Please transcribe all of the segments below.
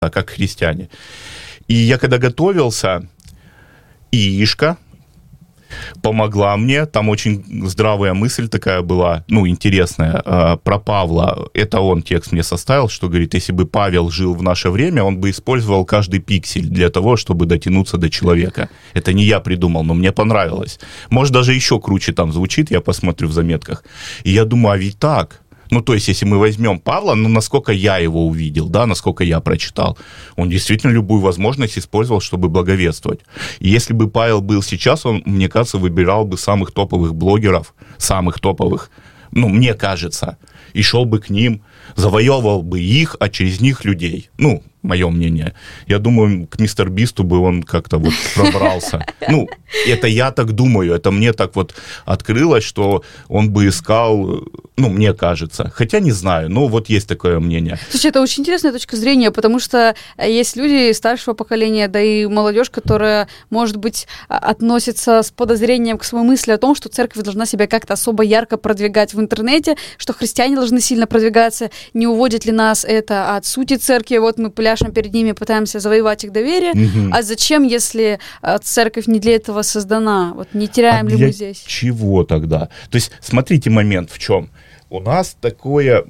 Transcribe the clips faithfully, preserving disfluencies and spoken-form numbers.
как христиане. И я когда готовился, Иишка помогла мне, там очень здравая мысль такая была, ну, интересная, э, про Павла. Это он текст мне составил, что говорит, если бы Павел жил в наше время, он бы использовал каждый пиксель для того, чтобы дотянуться до человека. Это не я придумал, но мне понравилось. Может, даже еще круче там звучит, я посмотрю в заметках. И я думаю, а ведь так... Ну, то есть, если мы возьмем Павла, ну, насколько я его увидел, да, насколько я прочитал, он действительно любую возможность использовал, чтобы благовествовать. И если бы Павел был сейчас, он, мне кажется, выбирал бы самых топовых блогеров, самых топовых, ну, мне кажется, и шел бы к ним, завоевывал бы их, а через них людей. Ну, мое мнение. Я думаю, к мистер Бисту бы он как-то вот пробрался. Ну, это я так думаю, это мне так вот открылось, что он бы искал, ну, мне кажется. Хотя не знаю, но вот есть такое мнение. Слушай, это очень интересная точка зрения, потому что есть люди старшего поколения, да и молодежь, которая, может быть, относится с подозрением к своей мысли о том, что церковь должна себя как-то особо ярко продвигать в интернете, что христиане должны сильно продвигаться. Не уводит ли нас это от сути церкви? Вот мы пляшем перед ними, пытаемся завоевать их доверие. Угу. А зачем, если церковь не для этого создана? Вот не теряем а ли для мы здесь? Чего тогда? То есть, смотрите момент в чем. У нас такое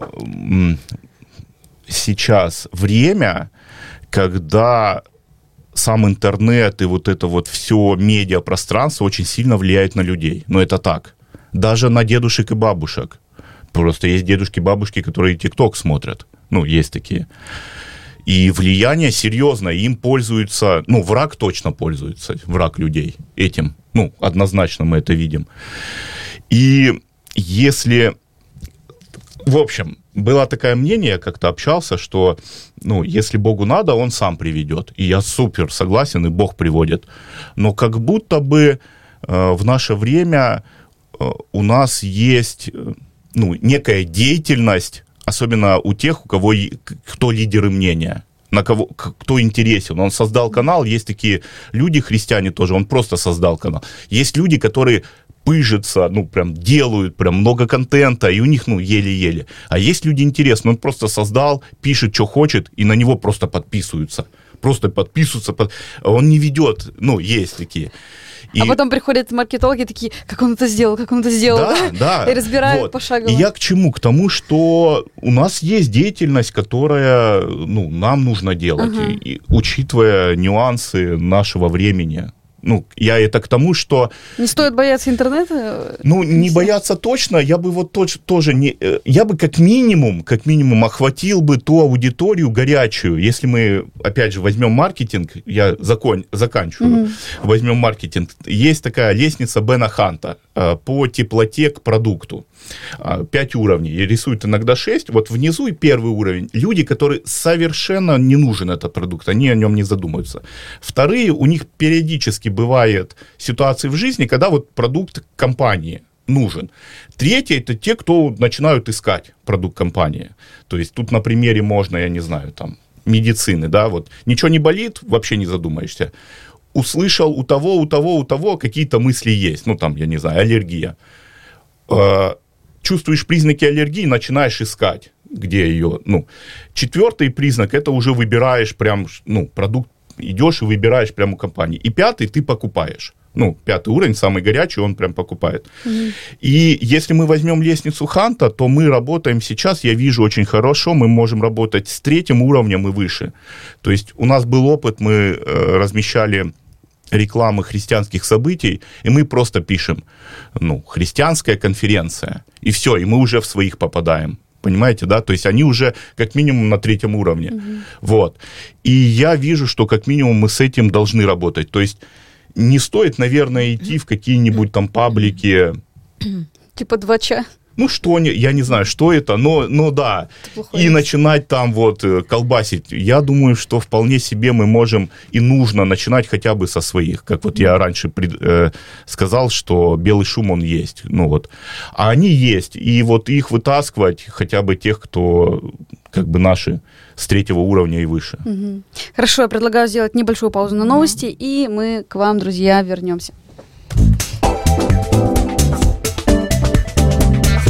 сейчас время, когда сам интернет и вот это вот все медиапространство очень сильно влияет на людей. Но это так. Даже на дедушек и бабушек. Просто есть дедушки, бабушки, которые ТикТок смотрят. Ну, есть такие. И влияние серьезное. Им пользуется, ну, враг точно пользуется, враг людей этим. Ну, однозначно мы это видим. И если... В общем, было такое мнение, я как-то общался, что, ну, если Богу надо, Он сам приведет. И я супер согласен, и Бог приводит. Но как будто бы э, в наше время э, у нас есть... ну, некая деятельность, особенно у тех, у кого, кто лидеры мнения, на кого, кто интересен. Он создал канал, есть такие люди, христиане тоже, он просто создал канал. Есть люди, которые пыжатся, ну, прям делают прям много контента, и у них, ну, еле-еле. А есть люди интересные, он просто создал, пишет, что хочет, и на него просто подписываются. Просто подписываются. Под... Он не ведет, ну, есть такие. И... А потом приходят маркетологи такие, как он это сделал, как он это сделал, да? Да, да. И разбирают вот. пошагово. И я к чему? К тому, что у нас есть деятельность, которая, ну, нам нужно делать, uh-huh. и, и, учитывая нюансы нашего времени. Ну, я это к тому, что... Не стоит бояться интернета? Ну, не, не бояться точно, я бы вот точ, тоже не... Я бы как минимум, как минимум охватил бы ту аудиторию горячую. Если мы, опять же, возьмем маркетинг, я закон, заканчиваю, mm-hmm. возьмем маркетинг. Есть такая лестница Бена Ханта по теплоте к продукту. Пять уровней, и рисуют иногда шесть. Вот внизу и первый уровень. Люди, которые совершенно не нужен этот продукт, они о нем не задумываются. Вторые, у них периодически бывают ситуации в жизни, когда вот продукт компании нужен. Третье, это те, кто начинают искать продукт компании. То есть тут на примере можно, я не знаю, там, медицины, да, вот ничего не болит, вообще не задумаешься. Услышал у того, у того, у того какие-то мысли есть. Ну, там, я не знаю, аллергия. Чувствуешь признаки аллергии, начинаешь искать, где ее, ну. Четвертый признак, это уже выбираешь прям, ну, продукт, идешь и выбираешь прямо у компании. И пятый ты покупаешь. Ну, пятый уровень, самый горячий, он прям покупает. Mm-hmm. И если мы возьмем лестницу Ханта, то мы работаем сейчас, я вижу очень хорошо, мы можем работать с третьим уровнем и выше. То есть у нас был опыт, мы э, размещали рекламы христианских событий, и мы просто пишем, ну, христианская конференция, и все, и мы уже в своих попадаем. Понимаете, да? То есть они уже как минимум на третьем уровне. Mm-hmm. Вот. И я вижу, что как минимум мы с этим должны работать. То есть не стоит, наверное, идти в какие-нибудь там паблики. Типа двача. Ну, что, я не знаю, что это, но, но да. И есть. Начинать там вот колбасить. Я думаю, что вполне себе мы можем и нужно начинать хотя бы со своих. Как вот я раньше пред, э, сказал, что белый шум, он есть. Ну вот. А они есть. И вот их вытаскивать, хотя бы тех, кто как бы наши с третьего уровня и выше. Угу. Хорошо, я предлагаю сделать небольшую паузу на новости, и мы к вам, друзья, вернемся.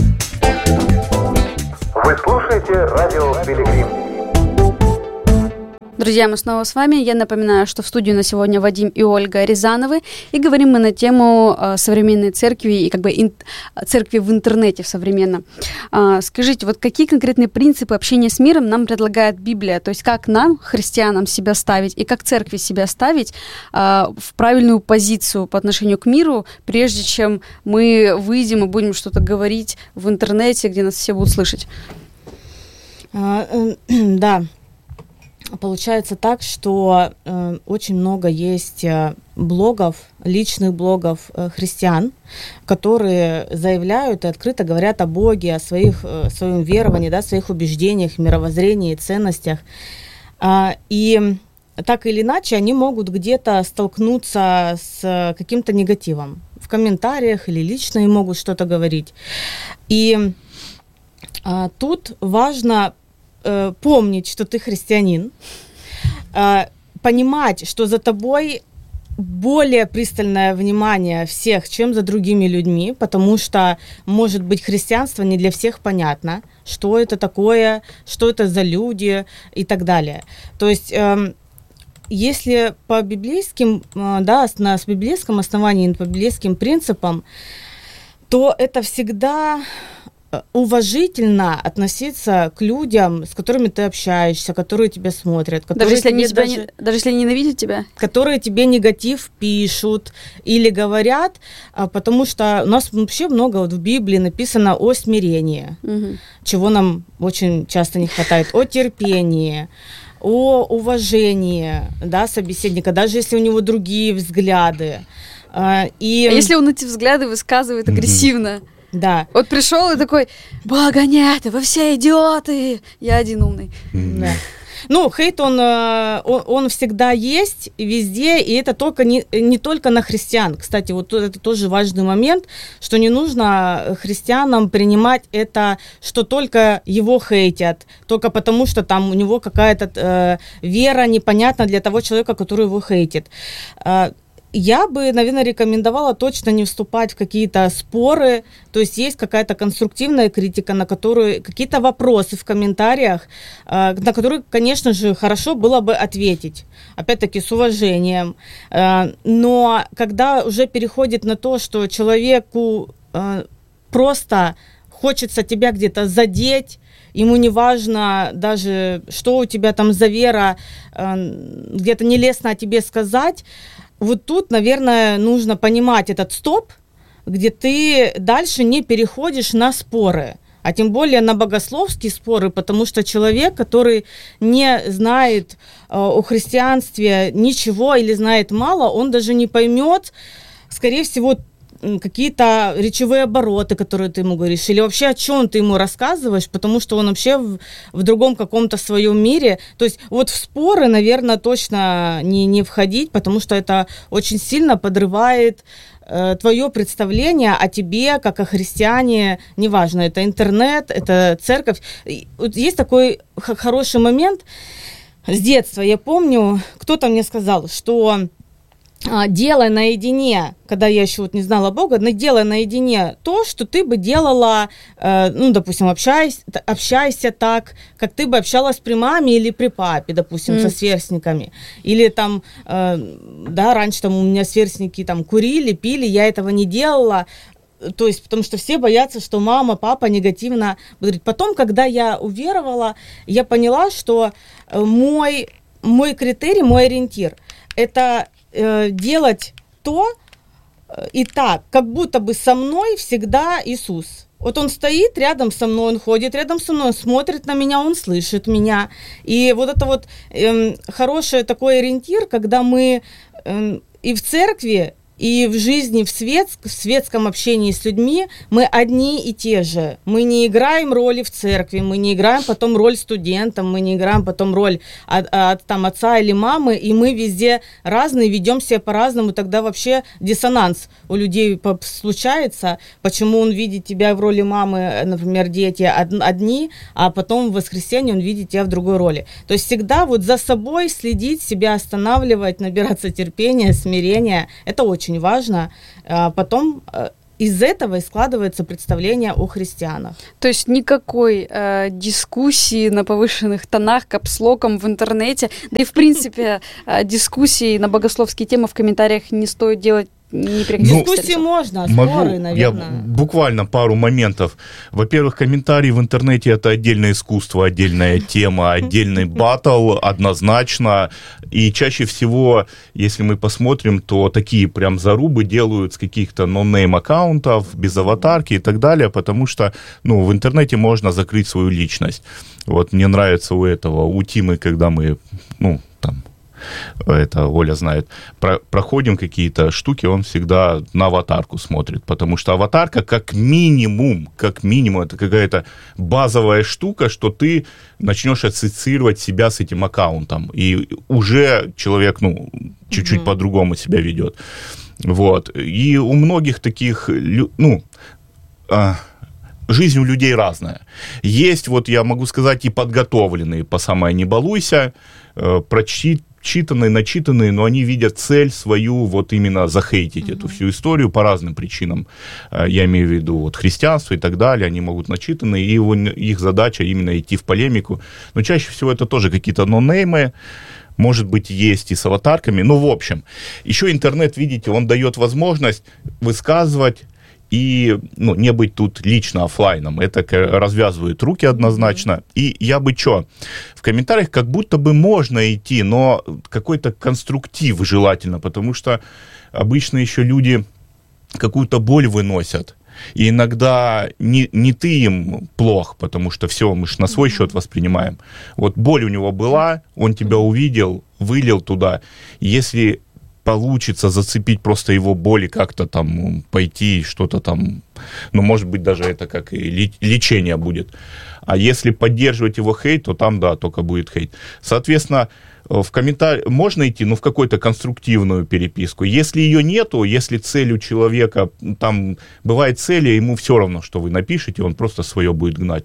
Вы слушаете радио «Пилигрим». Друзья, мы снова с вами. Я напоминаю, что в студии на сегодня Вадим и Ольга Рязановы, и говорим мы на тему э, современной церкви и как бы ин- церкви в интернете в современном. Э, скажите, вот какие конкретные принципы общения с миром нам предлагает Библия? То есть как нам, христианам, себя ставить и как церкви себя ставить э, в правильную позицию по отношению к миру, прежде чем мы выйдем и будем что-то говорить в интернете, где нас все будут слышать? А, э, да. Получается так, что э, очень много есть э, блогов, личных блогов э, христиан, которые заявляют и открыто говорят о Боге, о своих, э, своем веровании, да, своих убеждениях, мировоззрении, ценностях. А, и так или иначе они могут где-то столкнуться с каким-то негативом. В комментариях или лично им могут что-то говорить. И а, тут важно помнить, что ты христианин, понимать, что за тобой более пристальное внимание всех, чем за другими людьми, потому что, может быть, христианство не для всех понятно, что это такое, что это за люди и так далее. То есть, если по библейским, да, на с библейском основании, по библейским принципам, то это всегда уважительно относиться к людям, с которыми ты общаешься, которые тебя смотрят, которые даже если они тебя даже, не, даже если они ненавидят тебя, которые тебе негатив пишут или говорят, потому что у нас вообще много вот в Библии написано о смирении, угу. чего нам очень часто не хватает, о терпении, о уважении, да, собеседника, даже если у него другие взгляды. И... А если он эти взгляды высказывает агрессивно? Да. Вот пришел и такой: Бога нет, вы все идиоты, я один умный. Да. Ну, хейт, он, он, он всегда есть везде, и это только не, не только на христиан. Кстати, вот это тоже важный момент, что не нужно христианам принимать это, что только его хейтят, только потому, что там у него какая-то э, вера непонятна для того человека, который его хейтит. Я бы, наверное, рекомендовала точно не вступать в какие-то споры, то есть есть какая-то конструктивная критика, на которую какие-то вопросы в комментариях, на которые, конечно же, хорошо было бы ответить, опять-таки с уважением. Но когда уже переходит на то, что человеку просто хочется тебя где-то задеть, ему не важно даже, что у тебя там за вера, где-то нелестно о тебе сказать, вот тут, наверное, нужно понимать этот стоп, где ты дальше не переходишь на споры, а тем более на богословские споры, потому что человек, который не знает э, о христианстве ничего или знает мало, он даже не поймет, скорее всего, какие-то речевые обороты, которые ты ему говоришь, или вообще о чем ты ему рассказываешь, потому что он вообще в, в другом каком-то своем мире. То есть вот в споры, наверное, точно не, не входить, потому что это очень сильно подрывает э, твое представление о тебе, как о христиане, неважно, это интернет, это церковь. И вот есть такой х- хороший момент с детства, я помню, кто-то мне сказал, что делай наедине, когда я еще вот не знала Бога, но делай наедине то, что ты бы делала, э, ну, допустим, общаясь, общайся так, как ты бы общалась при маме или при папе, допустим, mm. со сверстниками. Или там, э, да, раньше там у меня сверстники там курили, пили, я этого не делала. То есть, потому что все боятся, что мама, папа негативно будут. Потом, когда я уверовала, я поняла, что мой, мой критерий, мой ориентир – это делать то и так, как будто бы со мной всегда Иисус. Вот он стоит рядом со мной, он ходит рядом со мной, он смотрит на меня, он слышит меня. И вот это вот э, хороший такой ориентир, когда мы э, и в церкви, и в жизни, в, свет, в светском общении с людьми мы одни и те же. Мы не играем роли в церкви, мы не играем потом роль студентам, мы не играем потом роль от, от там, отца или мамы, и мы везде разные, ведем себя по-разному, тогда вообще диссонанс у людей случается, почему он видит тебя в роли мамы, например, дети одни, а потом в воскресенье он видит тебя в другой роли. То есть всегда вот за собой следить, себя останавливать, набираться терпения, смирения, это очень важно. Потом из этого и складывается представление о христианах. То есть никакой э, дискуссии на повышенных тонах, капслоком в интернете, да и в принципе э, дискуссии на богословские темы в комментариях не стоит делать. Не ну, дискуссии можно, могу, споры, наверное. Я буквально пару моментов. Во-первых, комментарии в интернете — это отдельное искусство, отдельная тема, отдельный баттл, однозначно. И чаще всего, если мы посмотрим, то такие прям зарубы делают с каких-то ноннейм аккаунтов, без аватарки и так далее, потому что, ну, в интернете можно закрыть свою личность. Вот мне нравится у этого, у Тимы, когда мы, ну, там, это Оля знает, про, проходим какие-то штуки, он всегда на аватарку смотрит, потому что аватарка как минимум, как минимум, это какая-то базовая штука, что ты начнешь ассоциировать себя с этим аккаунтом, и уже человек, ну, чуть-чуть mm-hmm. по-другому себя ведет. Вот. И у многих таких, ну, жизнь у людей разная. Есть, вот я могу сказать, и подготовленные по самое не балуйся, прочти читанные, начитанные, но они видят цель свою вот именно захейтить uh-huh. эту всю историю по разным причинам. Я имею в виду вот христианство и так далее, они могут начитанные, и его, их задача именно идти в полемику. Но чаще всего это тоже какие-то нонеймы, может быть, есть и с аватарками. Ну, в общем, еще интернет, видите, он дает возможность высказывать и, ну, не быть тут лично офлайном. Это развязывает руки однозначно. И я бы что, в комментариях как будто бы можно идти, но какой-то конструктив желательно, потому что обычно еще люди какую-то боль выносят. И иногда не, не ты им плох, потому что все, мы же на свой счет воспринимаем. Вот боль у него была, он тебя увидел, вылил туда. Если получится зацепить просто его боль и как-то там пойти, что-то там, ну, может быть, даже это как и лечение будет. А если поддерживать его хейт, то там, да, только будет хейт. Соответственно, в комментариях можно идти, ну, в какую-то конструктивную переписку. Если ее нету, если цель у человека, там, бывает цель, и ему все равно, что вы напишете, он просто свое будет гнать,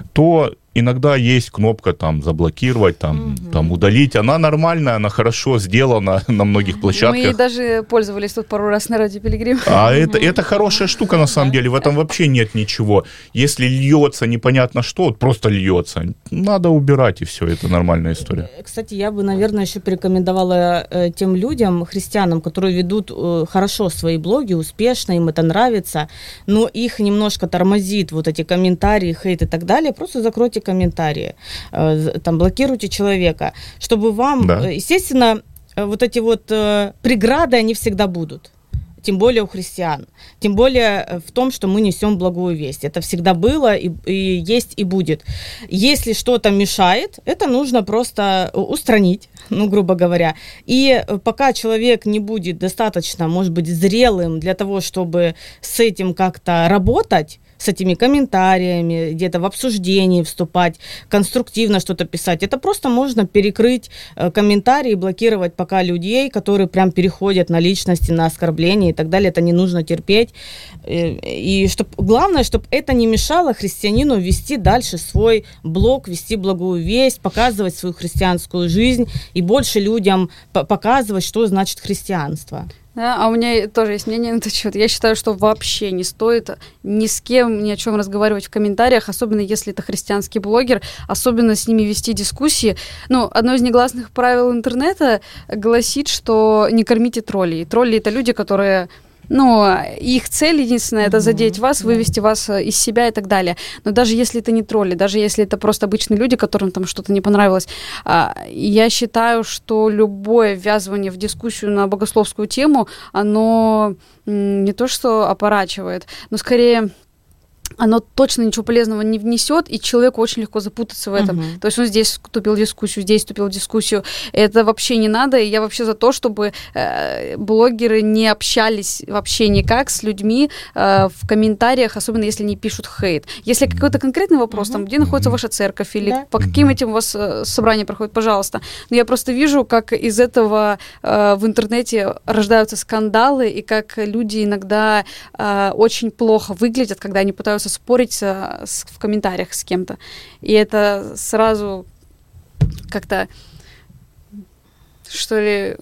то иногда есть кнопка там заблокировать, там, угу. там удалить. Она нормальная, она хорошо сделана на многих площадках. Мы ей даже пользовались тут пару раз на Радио Пилигрим. А это, это хорошая штука на самом деле, в этом вообще нет ничего. Если льется непонятно что, вот просто льется, надо убирать, и все, это нормальная история. Кстати, я бы, наверное, еще порекомендовала э, тем людям, христианам, которые ведут э, хорошо свои блоги, успешно, им это нравится, но их немножко тормозит вот эти комментарии, хейт и так далее, просто закройте комментарии, э, там, блокируйте человека, чтобы вам, да. э, естественно, э, вот эти вот э, преграды, они всегда будут. Тем более у христиан. Тем более в том, что мы несем благую весть. Это всегда было и, и есть, и будет. Если что-то мешает, это нужно просто устранить, ну, грубо говоря. И пока человек не будет достаточно, может быть, зрелым для того, чтобы с этим как-то работать, с этими комментариями, где-то в обсуждении вступать, конструктивно что-то писать. Это просто можно перекрыть э, комментарии, блокировать пока людей, которые прям переходят на личности, на оскорбления и так далее. Это не нужно терпеть. Э, и чтоб, главное, чтобы это не мешало христианину вести дальше свой блог, вести благую весть, показывать свою христианскую жизнь и больше людям п- показывать, что значит христианство. Да, а у меня тоже есть мнение на этот счет. Я считаю, что вообще не стоит ни с кем ни о чем разговаривать в комментариях, особенно если это христианский блогер, особенно с ними вести дискуссии. Ну, одно из негласных правил интернета гласит, что не кормите троллей. Тролли — это люди, которые... Ну, их цель единственная — это задеть вас, вывести вас из себя и так далее. Но даже если это не тролли, даже если это просто обычные люди, которым там что-то не понравилось, я считаю, что любое ввязывание в дискуссию на богословскую тему, оно не то что опорачивает, но скорее... оно точно ничего полезного не внесет, и человеку очень легко запутаться в этом. Uh-huh. То есть он здесь вступил в дискуссию, здесь вступил в дискуссию. Это вообще не надо, и я вообще за то, чтобы э, блогеры не общались вообще никак с людьми э, в комментариях, особенно если они пишут хейт. Если какой-то конкретный вопрос, uh-huh. там, где находится ваша церковь, или yeah. по каким этим у вас э, собрания проходят, пожалуйста. Но я просто вижу, как из этого э, в интернете рождаются скандалы, и как люди иногда э, очень плохо выглядят, когда они пытаются спорить с, в комментариях с кем-то. И это сразу как-то, что ли,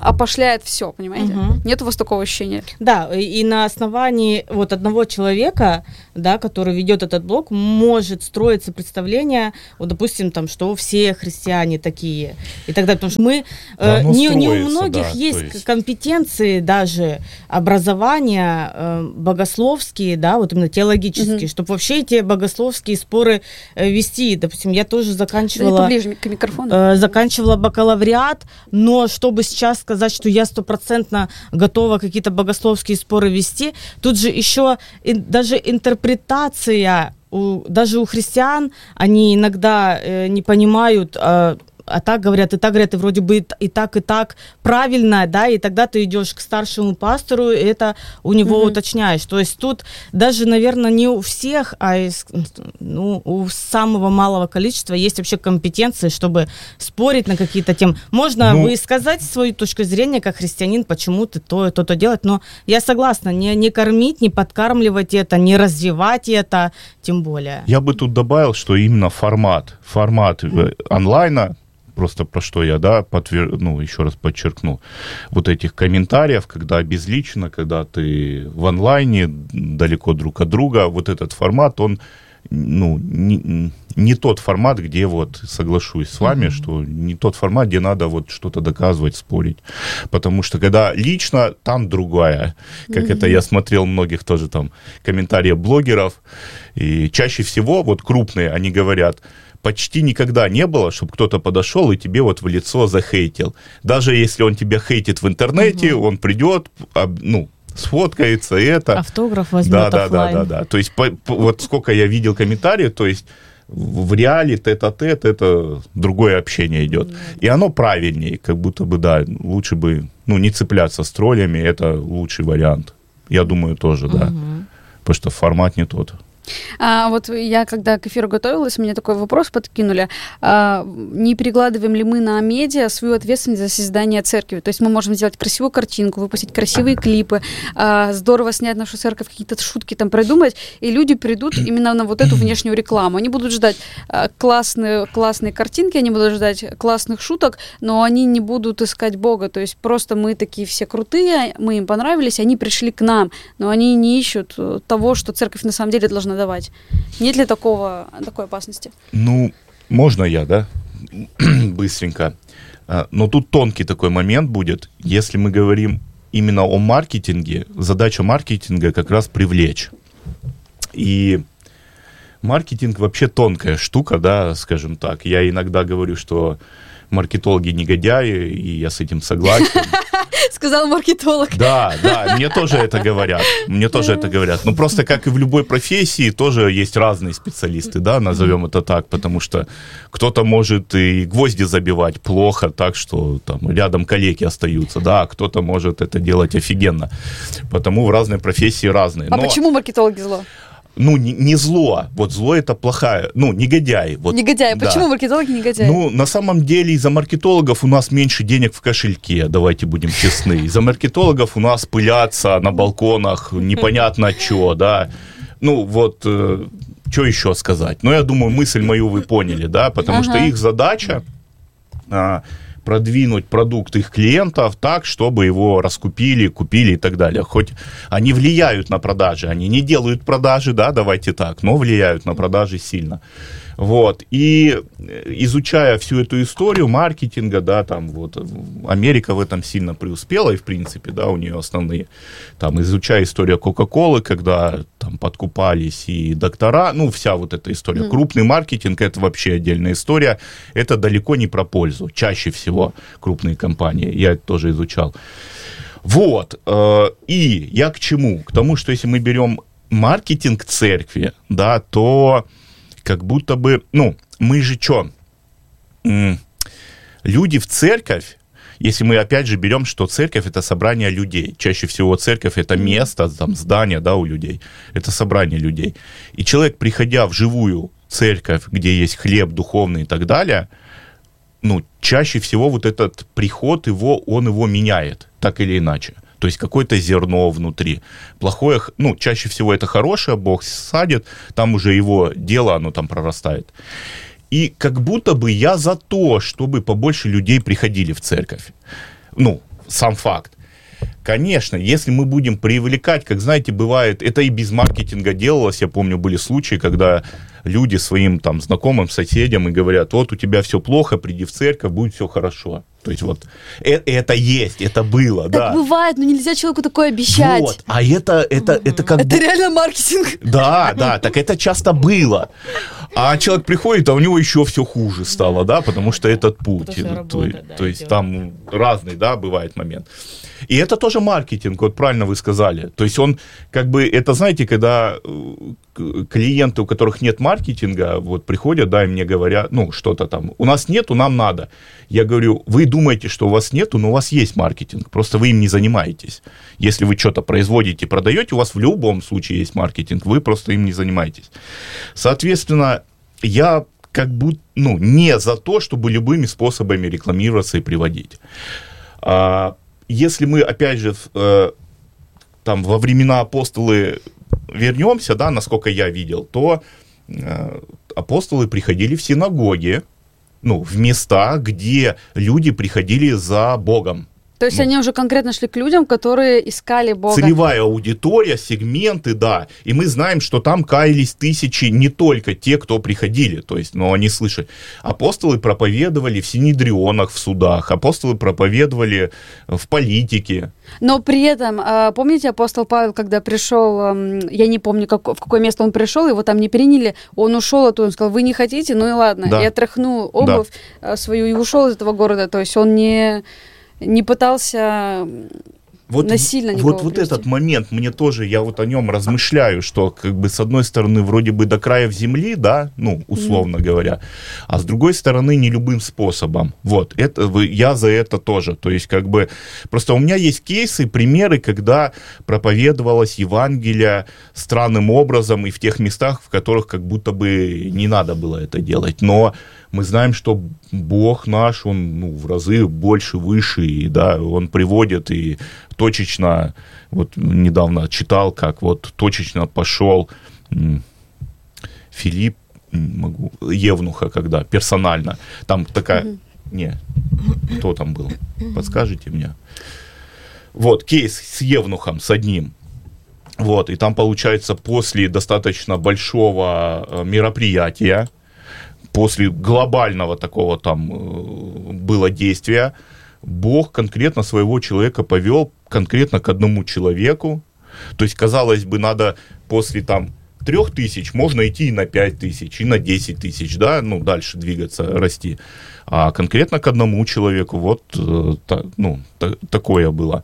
опошляет все, понимаете? Угу. Нет у вас такого ощущения? Да, и на основании вот одного человека, да, который ведет этот блог, может строиться представление, вот, допустим, там, что все христиане такие и так далее, потому что мы, да, э, не, не у многих да, есть, есть компетенции даже образования э, богословские, да, вот именно теологические, угу. чтобы вообще эти богословские споры э, вести. Допустим, я тоже заканчивала, да, поближе к микрофону. Э, заканчивала бакалавриат, но чтобы сейчас сказать, что я стопроцентно готова какие-то богословские споры вести, тут же еще и, даже интерпретация, у, даже у христиан, они иногда э, не понимают, э, а так говорят, и так говорят, и вроде бы и так, и так правильно, да, и тогда ты идешь к старшему пастору, и это у него mm-hmm. уточняешь. То есть тут даже, наверное, не у всех, а из, ну, у самого малого количества есть вообще компетенции, чтобы спорить на какие-то темы. Можно ну... высказать свою точку зрения как христианин, почему ты то, то, то делать, но я согласна, не, не кормить, не подкармливать это, не развивать это, тем более. Я бы тут добавил, что именно формат, формат mm-hmm. онлайна, просто про что я, да, подтвер... ну, еще раз подчеркну, вот этих комментариев, когда безлично, когда ты в онлайне, далеко друг от друга, вот этот формат, он, ну, не, не тот формат, где вот, соглашусь с вами, mm-hmm. что не тот формат, где надо вот что-то доказывать, спорить, потому что когда лично, там другая, как mm-hmm. это я смотрел многих тоже там комментариев блогеров, и чаще всего вот крупные, они говорят, почти никогда не было, чтобы кто-то подошел и тебе вот в лицо захейтил. Даже если он тебя хейтит в интернете, угу. он придет, ну, сфоткается, и это... Автограф возьмет да, да, оффлайн. Да, да, да. То есть, по, по, вот сколько я видел комментариев, то есть в реале тет-а-тет это другое общение идет. Mm. И оно правильнее, как будто бы, да, лучше бы, ну, не цепляться с троллями, это лучший вариант. Я думаю, тоже, да. Mm-hmm. Потому что формат не тот. А, вот я, когда к эфиру готовилась, мне такой вопрос подкинули. А, не перекладываем ли мы на медиа свою ответственность за создание церкви? То есть мы можем сделать красивую картинку, выпустить красивые клипы, а, здорово снять нашу церковь, какие-то шутки там придумать, и люди придут именно на вот эту внешнюю рекламу. Они будут ждать а, классные, классные картинки, они будут ждать классных шуток, но они не будут искать Бога. То есть просто мы такие все крутые, мы им понравились, они пришли к нам, но они не ищут того, что церковь на самом деле должна давать. Нет ли такого, такой опасности? Ну, можно я, да? Быстренько. Но тут тонкий такой момент будет. Если мы говорим именно о маркетинге, задача маркетинга как раз привлечь. И маркетинг вообще тонкая штука, да, скажем так. Я иногда говорю, что маркетологи негодяи, и я с этим согласен. Сказал маркетолог. Да, да, мне тоже это говорят. Мне тоже это говорят. Ну, просто как и в любой профессии, тоже есть разные специалисты, да, назовем это так, потому что кто-то может и гвозди забивать плохо, так что там рядом калеки остаются, да, а кто-то может это делать офигенно. Потому в разной профессии разные. А Но... почему маркетологи зло? Ну, не, не зло. Вот зло это плохая, ну, негодяй. Вот, негодяй. Да. Почему маркетологи негодяи? Ну, на самом деле, из-за маркетологов у нас меньше денег в кошельке, давайте будем честны. Из-за маркетологов у нас пылятся на балконах непонятно что, да. Ну, вот, э, что еще сказать? Ну, я думаю, мысль мою вы поняли, да, потому ага. что их задача... А, продвинуть продукт их клиентов так, чтобы его раскупили, купили и так далее. Хоть они влияют на продажи, они не делают продажи, да, давайте так, но влияют на продажи сильно. Вот. И изучая всю эту историю маркетинга, да, там вот Америка в этом сильно преуспела, и в принципе, да, у нее основные, там, изучая историю Кока-Колы, когда там подкупались и доктора, ну, вся вот эта история. Mm. Крупный маркетинг — это вообще отдельная история, это далеко не про пользу, чаще всего крупные компании, я это тоже изучал. Вот, и я к чему? К тому, что если мы берем маркетинг церкви, да, то как будто бы, ну, мы же что? Люди в церковь, если мы опять же берем, что церковь — это собрание людей. Чаще всего церковь — это место, там, здание, да, у людей. Это собрание людей. И человек, приходя в живую церковь, где есть хлеб духовный и так далее, ну, чаще всего вот этот приход его, он его меняет, так или иначе. То есть какое-то зерно внутри. Плохое, ну, чаще всего это хорошее, Бог садит, там уже его дело, оно там прорастает. И как будто бы я за то, чтобы побольше людей приходили в церковь. Ну, сам факт. Конечно, если мы будем привлекать, как, знаете, бывает, это и без маркетинга делалось, я помню, были случаи, когда люди своим там знакомым, соседям и говорят, вот у тебя все плохо, приди в церковь, будет все хорошо. То есть вот это, это есть, это было, так да. Так бывает, но нельзя человеку такое обещать. Вот, а это, это, mm-hmm. это как Это бы... реально маркетинг. Да, да, так это часто было. А человек приходит, а у него еще все хуже стало, да, потому что этот путь. Потому что работа, то, да, то есть идет. там разный, да, бывает момент. И это тоже маркетинг, вот правильно вы сказали. То есть он, как бы, это, знаете, когда клиенты, у которых нет маркетинга, вот приходят, да, и мне говорят, ну, что-то там, у нас нету, нам надо. Я говорю, вы думаете, что у вас нету, но у вас есть маркетинг, просто вы им не занимаетесь. Если вы что-то производите, продаете, у вас в любом случае есть маркетинг, вы просто им не занимаетесь. Соответственно, я как будто, ну, не за то, чтобы любыми способами рекламироваться и приводить. А, если мы, опять же, э, там, во времена апостолы вернемся, да, насколько я видел, то э, апостолы приходили в синагоги, ну, в места, где люди приходили за Богом. То есть ну, они уже конкретно шли к людям, которые искали Бога. Целевая аудитория, сегменты, да. И мы знаем, что там каялись тысячи, не только те, кто приходили. То есть, ну, они слышали. Апостолы проповедовали в синедрионах, в судах. Апостолы проповедовали в политике. Но при этом, помните, апостол Павел, когда пришел, я не помню, как, в какое место он пришел, его там не приняли, он ушел оттуда, он сказал, вы не хотите, ну и ладно. Да. И отряхнул обувь да. свою и ушел из этого города. То есть он не... не пытался вот, насильно никого Вот, вот привести. этот момент, мне тоже, я вот о нем размышляю, что как бы с одной стороны вроде бы до краев земли, да, ну, условно mm-hmm. говоря, а с другой стороны не любым способом. Вот, это, я за это тоже. То есть как бы, просто у меня есть кейсы, примеры, когда проповедовалось Евангелие странным образом и в тех местах, в которых как будто бы не надо было это делать. Но мы знаем, что Бог наш, Он ну, в разы больше, выше, и да, Он приводит и точечно, вот недавно читал, как вот точечно пошел Филипп, могу, Евнуха, когда персонально, там такая, mm-hmm. не, кто там был, подскажите мне, вот кейс с Евнухом, с одним. Вот, и там, получается, после достаточно большого мероприятия, после глобального такого там э, было действия, Бог конкретно своего человека повел конкретно к одному человеку. То есть, казалось бы, надо после там трех тысяч, можно идти и на пять тысяч, и на десять тысяч, да, ну, дальше двигаться, расти. А конкретно к одному человеку вот э, та, ну, та, такое было.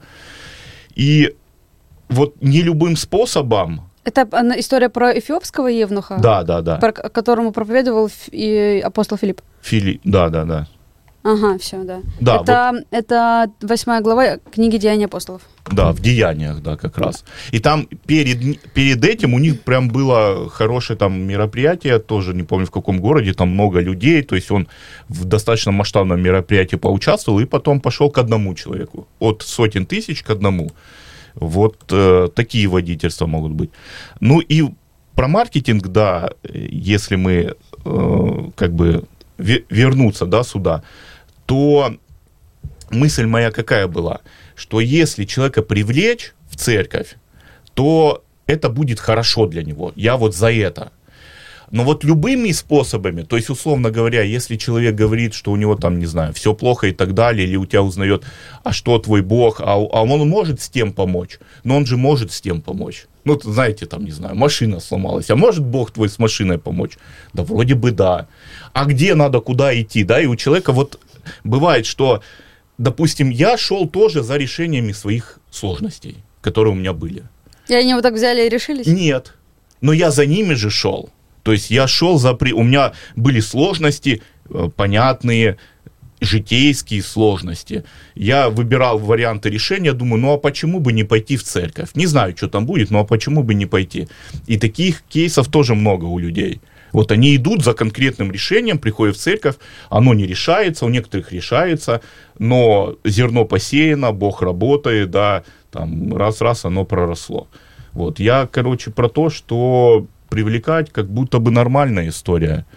И вот не любым способом. Это история про эфиопского евнуха? Да, да, да. Про, которому проповедовал и апостол Филипп? Филипп, да, да, да. Ага, все, да. да это, вот, это восьмая глава книги «Деяния апостолов». Да, в Деяниях, да, как раз. И там перед, перед этим у них прям было хорошее там мероприятие, тоже не помню в каком городе, там много людей, то есть он в достаточно масштабном мероприятии поучаствовал и потом пошел к одному человеку, от сотен тысяч к одному. Вот э, такие водительства могут быть. Ну и про маркетинг, да, если мы э, как бы ве- вернуться, да, сюда, то мысль моя какая была, что если человека привлечь в церковь, то это будет хорошо для него. Я вот за это. Но вот любыми способами, то есть, условно говоря, если человек говорит, что у него там, не знаю, все плохо и так далее, или у тебя узнает, а что твой Бог, а, а он может с тем помочь, но он же может с тем помочь. Ну, знаете, там, не знаю, машина сломалась, а может Бог твой с машиной помочь? Да вроде бы да. А где надо, куда идти, да? И у человека вот бывает, что, допустим, я шел тоже за решениями своих сложностей, которые у меня были. И они вот так взяли и решились? Нет, но я за ними же шел. То есть я шел за... У меня были сложности, понятные, житейские сложности. Я выбирал варианты решения, думаю, ну а почему бы не пойти в церковь? Не знаю, что там будет, но а почему бы не пойти? И таких кейсов тоже много у людей. Вот они идут за конкретным решением, приходят в церковь, оно не решается, у некоторых решается, но зерно посеяно, Бог работает, да, там раз-раз оно проросло. Вот, я, короче, про то, что... привлекать, как будто бы нормальная история.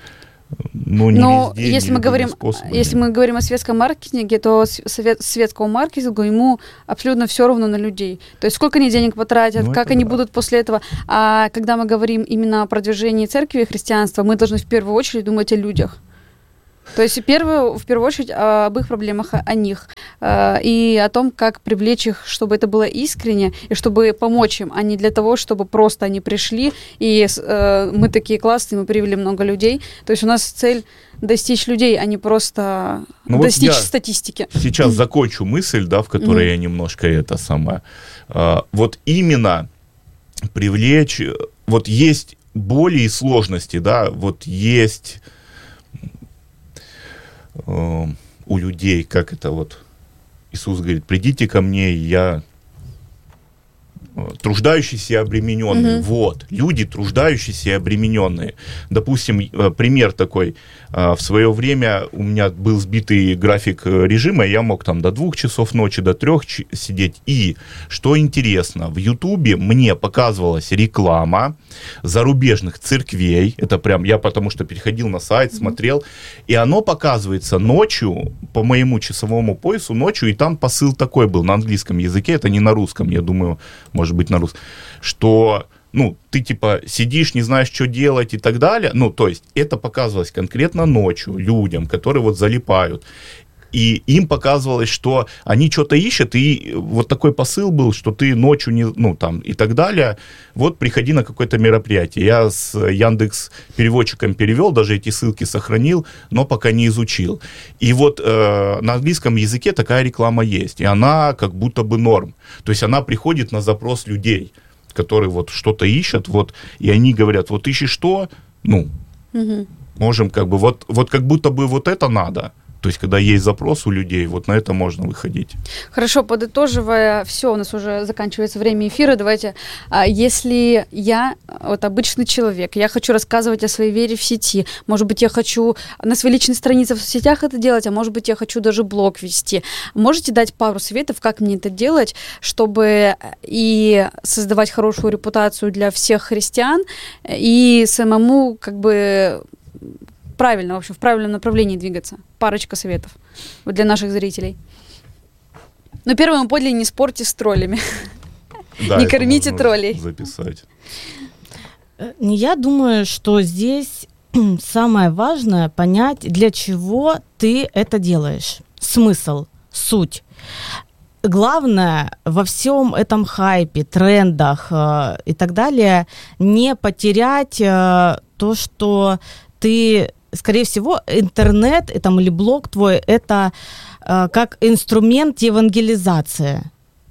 Ну, не Но везде, если, не мы говорим, если мы говорим о светском маркетинге, то совет, светскому маркетингу ему абсолютно все равно на людей. То есть сколько они денег потратят, ну, как они да. будут после этого. А когда мы говорим именно о продвижении церкви и христианства, мы должны в первую очередь думать о людях. То есть в первую, в первую очередь об их проблемах, о них, и о том, как привлечь их, чтобы это было искренне, и чтобы помочь им, а не для того, чтобы просто они пришли, и мы такие классные, мы привели много людей. То есть у нас цель достичь людей, а не просто ну достичь вот статистики. Сейчас закончу мысль, да, в которой mm-hmm. я немножко это самое. Вот именно привлечь, вот есть боли и сложности, да, вот есть... у людей, как это вот Иисус говорит, придите ко мне, я труждающиеся и обремененные. Mm-hmm. Вот, люди труждающиеся и обремененные. Допустим, пример такой. В свое время у меня был сбитый график режима, я мог там до двух часов ночи, до трех ч- сидеть. И, что интересно, в Ютубе мне показывалась реклама зарубежных церквей. Это прям я потому что переходил на сайт, mm-hmm. смотрел. И оно показывается ночью, по моему часовому поясу, ночью, и там посыл такой был на английском языке, это не на русском, я думаю, может быть, на русском, что, ну, ты, типа, сидишь, не знаешь, что делать и так далее. Ну, то есть, это показывалось конкретно ночью людям, которые вот залипают. И им показывалось, что они что-то ищут, и вот такой посыл был, что ты ночью, не, ну, там, и так далее, вот, приходи на какое-то мероприятие. Я с Яндекс.Переводчиком перевел, даже эти ссылки сохранил, но пока не изучил. И вот э, на английском языке такая реклама есть, и она как будто бы норм. То есть, она приходит на запрос людей, которые вот что-то ищут, вот, и они говорят, вот ищешь что? Ну, угу. можем как бы, вот, вот как будто бы вот это надо. То есть, когда есть запрос у людей, вот на это можно выходить. Хорошо, подытоживая, все, у нас уже заканчивается время эфира. Давайте, если я вот обычный человек, я хочу рассказывать о своей вере в сети, может быть, я хочу на своей личной странице в соцсетях это делать, а может быть, я хочу даже блог вести. Можете дать пару советов, как мне это делать, чтобы и создавать хорошую репутацию для всех христиан, и самому как бы... правильно, в общем, в правильном направлении двигаться. Парочка советов вот для наших зрителей. Но первым подле не спорьте с троллями. Да, не кормите троллей. Записать. Я думаю, что здесь самое важное понять, для чего ты это делаешь. Смысл, суть. Главное во всем этом хайпе, трендах э, и так далее не потерять э, то, что ты... Скорее всего, интернет там, или блог твой – это э, как инструмент евангелизации,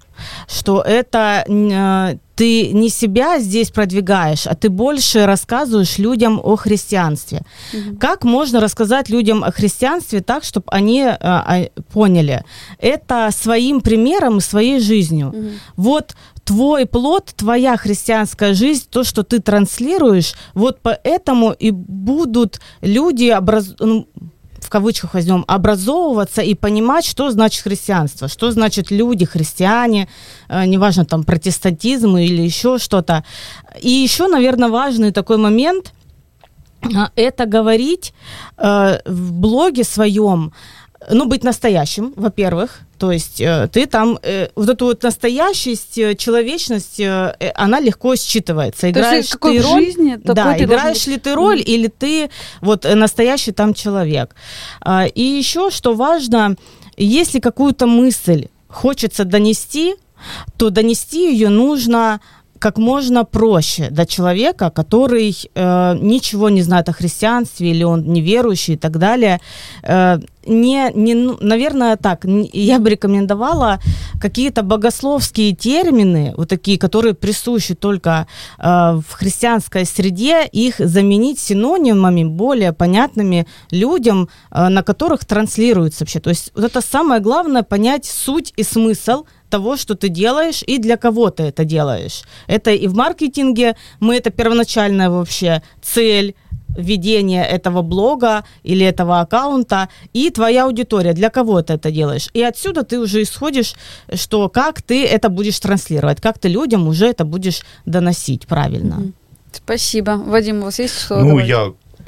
что это э, ты не себя здесь продвигаешь, а ты больше рассказываешь людям о христианстве. Mm-hmm. Как можно рассказать людям о христианстве так, чтобы они э, поняли? Это своим примером и своей жизнью. Mm-hmm. Вот твой плод, твоя христианская жизнь, то, что ты транслируешь, вот поэтому и будут люди, образ... ну, в кавычках возьмем, образовываться и понимать, что значит христианство, что значит люди, христиане, э, неважно, там, протестантизм или еще что-то. И еще, наверное, важный такой момент, э, это говорить э, в блоге своем, ну, быть настоящим, во-первых, то есть э, ты там, э, вот эту вот настоящесть, э, человечность, э, она легко считывается. Играешь то есть, ты роль, жизни, да, играешь ли ты роль, mm. или ты вот настоящий там человек. А, и еще, что важно, если какую-то мысль хочется донести, то донести ее нужно как можно проще до человека, который э, ничего не знает о христианстве, или он неверующий и так далее. Э, не, не, наверное, так, я бы рекомендовала какие-то богословские термины, вот такие, которые присущи только э, в христианской среде, их заменить синонимами, более понятными людям, э, на которых транслируется вообще. То есть вот это самое главное, понять суть и смысл того, что ты делаешь и для кого ты это делаешь. Это и в маркетинге, мы это первоначальная вообще цель ведения этого блога или этого аккаунта, и твоя аудитория, для кого ты это делаешь. И отсюда ты уже исходишь, что как ты это будешь транслировать, как ты людям уже это будешь доносить правильно. Спасибо. Вадим, у вас есть что Ну, добавить? я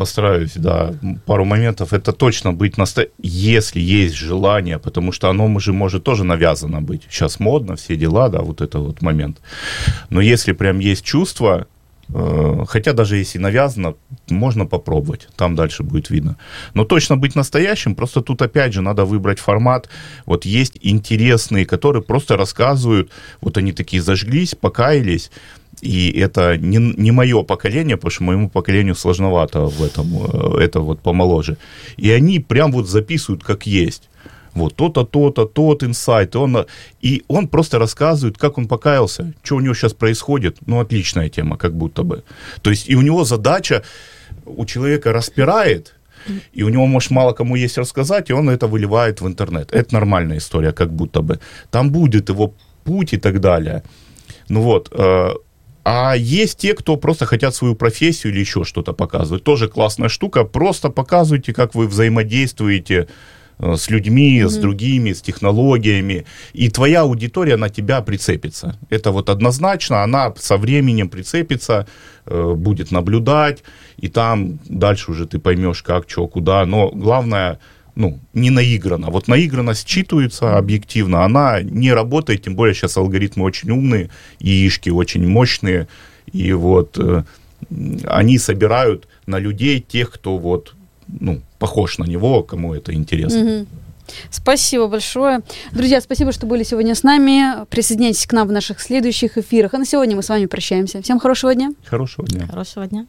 постараюсь, да, пару моментов. Это точно быть настоящим, если есть желание, потому что оно же может тоже навязано быть. Сейчас модно, все дела, да, вот это вот момент. Но если прям есть чувство, э, хотя даже если навязано, можно попробовать, там дальше будет видно. Но точно быть настоящим, просто тут опять же надо выбрать формат. Вот есть интересные, которые просто рассказывают, вот они такие зажглись, покаялись, и это не, не мое поколение, потому что моему поколению сложновато в этом, это вот помоложе. И они прям вот записывают как есть. Вот то-то, то-то, тот инсайт. Он, и он просто рассказывает, как он покаялся, что у него сейчас происходит. Ну, отличная тема, как будто бы. То есть и у него задача, у человека распирает, и у него, может, мало кому есть рассказать, и он это выливает в интернет. Это нормальная история, как будто бы. Там будет его путь и так далее. Ну вот, а есть те, кто просто хотят свою профессию или еще что-то показывать. Тоже классная штука. Просто показывайте, как вы взаимодействуете с людьми, mm-hmm. с другими, с технологиями. И твоя аудитория на тебя прицепится. Это вот однозначно. Она со временем прицепится, будет наблюдать. И там дальше уже ты поймешь, как, что, куда. Но главное... Ну, не наигранно. Вот наигранность считывается объективно, она не работает, тем более сейчас алгоритмы очень умные, яички очень мощные, и вот э, они собирают на людей тех, кто вот, ну, похож на него, кому это интересно. Угу. Спасибо большое. Друзья, спасибо, что были сегодня с нами. Присоединяйтесь к нам в наших следующих эфирах. А на сегодня мы с вами прощаемся. Всем хорошего дня. Хорошего дня. Хорошего дня.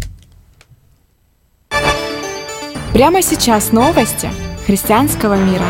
Прямо сейчас новости христианского мира.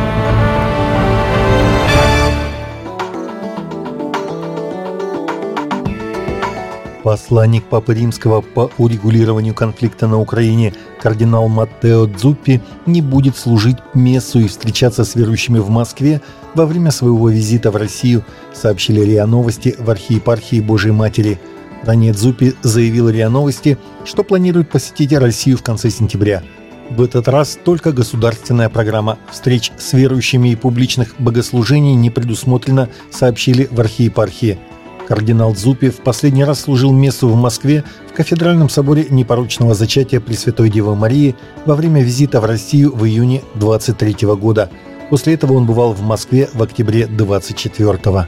Посланник Папы Римского по урегулированию конфликта на Украине кардинал Маттео Дзуппи не будет служить мессу и встречаться с верующими в Москве во время своего визита в Россию, сообщили РИА Новости в архиепархии Божией Матери. Ранее Дзуппи заявил РИА Новости, что планирует посетить Россию в конце сентября. В этот раз только государственная программа встреч с верующими и публичных богослужений не предусмотрена, сообщили в архиепархии. Кардинал Дзуппи в последний раз служил мессу в Москве в кафедральном соборе Непорочного Зачатия Пресвятой Девы Марии во время визита в Россию в июне двадцать третьего года. После этого он бывал в Москве в октябре двадцать четвёртого.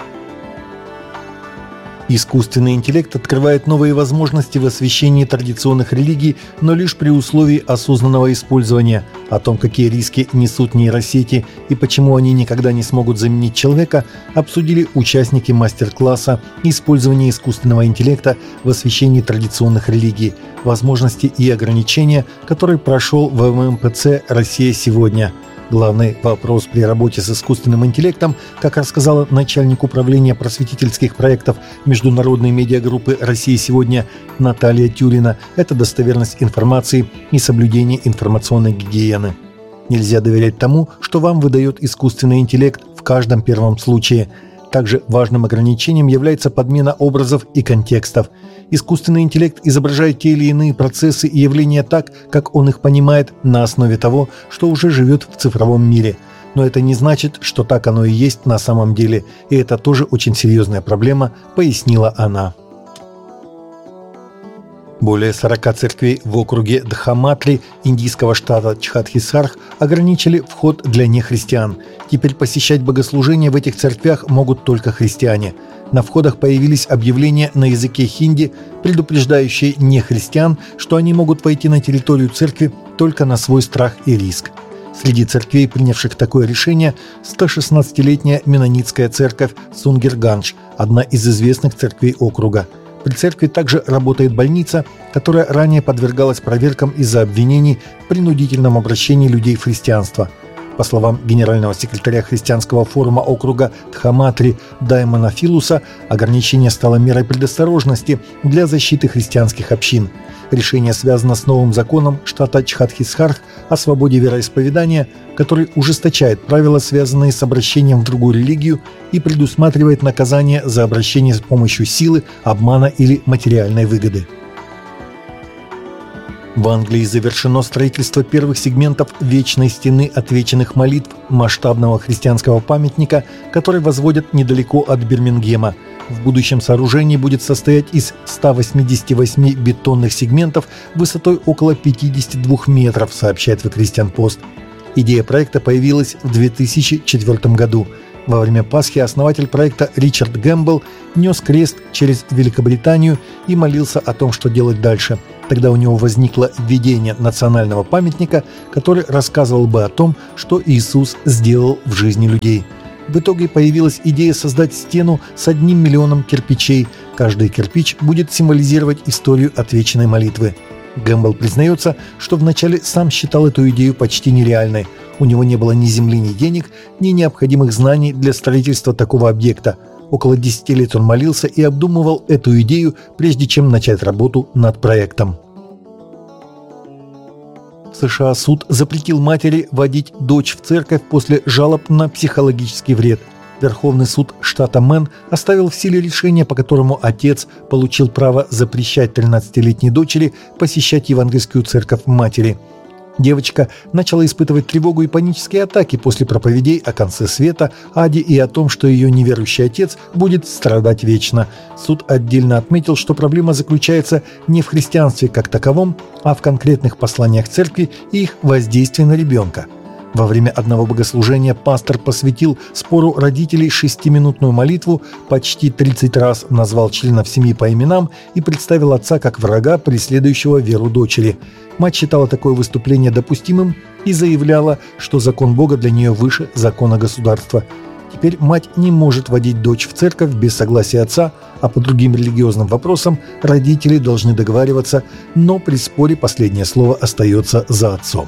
Искусственный интеллект открывает новые возможности в освещении традиционных религий, но лишь при условии осознанного использования. О том, какие риски несут нейросети и почему они никогда не смогут заменить человека, обсудили участники мастер-класса «Использование искусственного интеллекта в освещении традиционных религий. Возможности и ограничения», который прошел в эм эм пэ цэ «Россия сегодня». Главный вопрос при работе с искусственным интеллектом, как рассказала начальник управления просветительских проектов международной медиагруппы «Россия сегодня» Наталья Тюрина, это достоверность информации и соблюдение информационной гигиены. Нельзя доверять тому, что вам выдает искусственный интеллект в каждом первом случае. Также важным ограничением является подмена образов и контекстов. Искусственный интеллект изображает те или иные процессы и явления так, как он их понимает на основе того, что уже живет в цифровом мире. Но это не значит, что так оно и есть на самом деле, и это тоже очень серьезная проблема, пояснила она. Более сорока церквей в округе Дхаматри индийского штата Чхатхисарх ограничили вход для нехристиан. Теперь посещать богослужения в этих церквях могут только христиане. На входах появились объявления на языке хинди, предупреждающие нехристиан, что они могут войти на территорию церкви только на свой страх и риск. Среди церквей, принявших такое решение, сто шестнадцатилетняя меннонитская церковь Сунгирганж, одна из известных церквей округа. При церкви также работает больница, которая ранее подвергалась проверкам из-за обвинений в принудительном обращении людей в христианство. По словам генерального секретаря христианского форума округа Дхаматри Даймона Филуса, ограничение стало мерой предосторожности для защиты христианских общин. Решение связано с новым законом штата Чхатхисарх о свободе вероисповедания, который ужесточает правила, связанные с обращением в другую религию, и предусматривает наказание за обращение с помощью силы, обмана или материальной выгоды. В Англии завершено строительство первых сегментов Вечной стены отвеченных молитв, масштабного христианского памятника, который возводят недалеко от Бирмингема. В будущем сооружение будет состоять из ста восьмидесяти восьми бетонных сегментов высотой около пятидесяти двух метров, сообщает The Christian Post. Идея проекта появилась в две тысячи четвёртом году. Во время Пасхи основатель проекта Ричард Гэмбл нес крест через Великобританию и молился о том, что делать дальше. Тогда у него возникло видение национального памятника, который рассказывал бы о том, что Иисус сделал в жизни людей. В итоге появилась идея создать стену с одним миллионом кирпичей. Каждый кирпич будет символизировать историю отвеченной молитвы. Гэмбл признается, что вначале сам считал эту идею почти нереальной. У него не было ни земли, ни денег, ни необходимых знаний для строительства такого объекта. Около десяти лет он молился и обдумывал эту идею, прежде чем начать работу над проектом. В США суд запретил матери водить дочь в церковь после жалоб на психологический вред. Верховный суд штата Мэн оставил в силе решение, по которому отец получил право запрещать тринадцатилетней дочери посещать евангельскую церковь матери. Девочка начала испытывать тревогу и панические атаки после проповедей о конце света, аде и о том, что ее неверующий отец будет страдать вечно. Суд отдельно отметил, что проблема заключается не в христианстве как таковом, а в конкретных посланиях церкви и их воздействии на ребенка. Во время одного богослужения пастор посвятил спору родителей шестиминутную молитву, почти тридцать раз назвал членов семьи по именам и представил отца как врага, преследующего веру дочери. Мать считала такое выступление допустимым и заявляла, что закон Бога для нее выше закона государства. Теперь мать не может водить дочь в церковь без согласия отца, а по другим религиозным вопросам родители должны договариваться, но при споре последнее слово остается за отцом.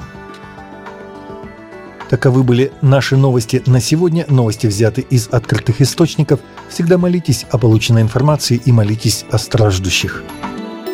Таковы были наши новости на сегодня. Новости взяты из открытых источников. Всегда молитесь о полученной информации и молитесь о страждущих.